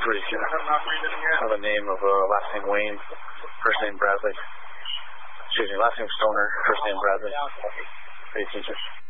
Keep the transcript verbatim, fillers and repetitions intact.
pretty good. Have a name of uh, last name Wayne, first name Bradley. Excuse me, last name Stoner, first name Bradley. Great teacher.